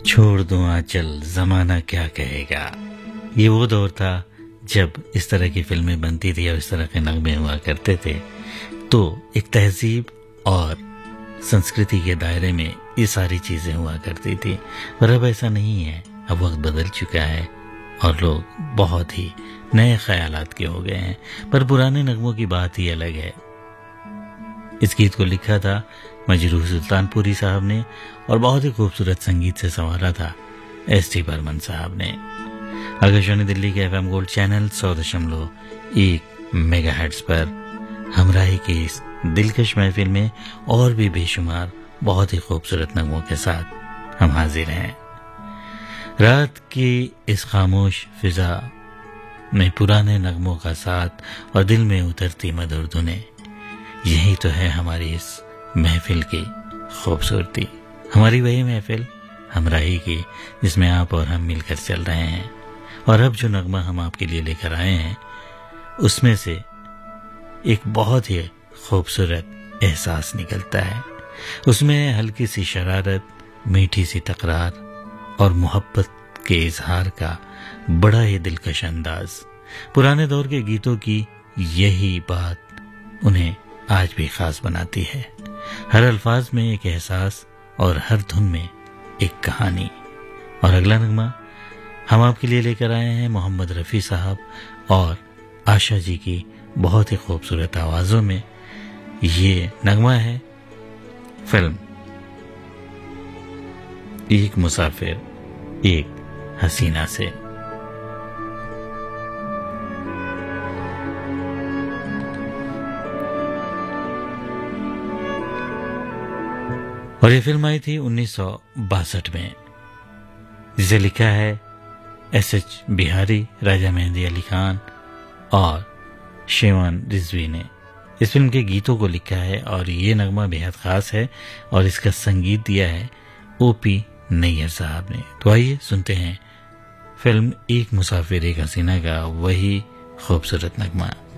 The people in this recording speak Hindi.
छोड़ दूं आंचल जमाना क्या कहेगा। ये वो दौर था जब इस तरह की फिल्में बनती थी और इस तरह के नगमे हुआ करते थे, तो एक तहजीब और संस्कृति के दायरे में ये सारी चीजें हुआ करती थी। पर अब ऐसा नहीं है, अब वक्त बदल चुका है और लोग बहुत ही नए ख्यालात के हो गए हैं। पर पुराने नगमों की बात ही अलग है। इस गीत को लिखा था मजरूह सुल्तानपुरी साहब ने और बहुत ही खूबसूरत संगीत से संवारा था एस.टी. बर्मन साहब ने। आकाशवाणी दिल्ली के FM गोल्ड चैनल 100.1 मेगाहर्ट्ज पर हमराही की इस दिलकश महफिल में और भी बेशुमार बहुत ही खूबसूरत नगमों के साथ हम हाजिर हैं। रात की इस खामोश फिजा में पुराने नगमों का साथ और दिल में उतरती मधुर धुनें, यही तो है हमारी इस महफिल की खूबसूरती। हमारी वही महफिल हमराही की जिसमें आप और हम मिलकर चल रहे हैं। और अब जो नगमा हम आपके लिए लेकर आए हैं उसमें से एक बहुत ही खूबसूरत एहसास निकलता है। उसमें हल्की सी शरारत, मीठी सी तकरार और मोहब्बत के इजहार का बड़ा ही दिलकश अंदाज। पुराने दौर के गीतों की यही बात उन्हें आज भी खास बनाती है। हर अल्फाज में एक एहसास और हर धुन में एक कहानी। और अगला नगमा हम आपके लिए लेकर आए हैं मोहम्मद रफ़ी साहब और आशा जी की बहुत ही खूबसूरत आवाजों में। ये नगमा है फिल्म एक मुसाफिर एक हसीना से। और ये फिल्म आई थी 1962 में, जिसे लिखा है S.H. बिहारी, राजा मेहंदी अली खान और शेवान रिजवी ने। इस फिल्म के गीतों को लिखा है और ये नगमा बेहद खास है और इसका संगीत दिया है O.P. नैयर साहब ने। तो आइए सुनते हैं फिल्म एक मुसाफिर एक हसीना का वही खूबसूरत नगमा।